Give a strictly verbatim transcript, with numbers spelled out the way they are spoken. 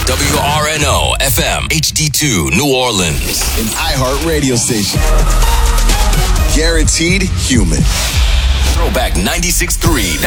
W R N O F M H D two New Orleans. An iHeart radio station. Guaranteed human. Throwback ninety-six point three.